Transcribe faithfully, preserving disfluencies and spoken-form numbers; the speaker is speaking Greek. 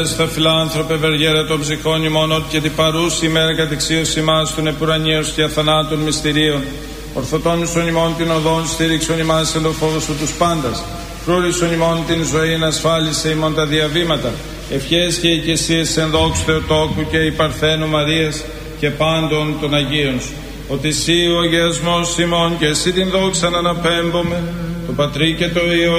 Στα φιλάνθρωπε βεργέρα των ψυχών ημών, ότι και την παρούση ημέρα κατεξίωση ημάς των επουρανίως και αθανάτων μυστηρίων, ορθοτόνισον ημών την οδόν, στήριξον ημάς εν το φόβο σου τους πάντας, φρούρισον ημών την ζωή, να ασφάλισε ημών τα διαβήματα, ευχές και οικεσίες εν δόξου Θεοτόκου και η Παρθένου Μαρίας και πάντων των Αγίων σου. Ότι εσύ ο αγιασμός ημών και εσύ την δόξα να αναπέμπομε, το Πατρί και το Υιό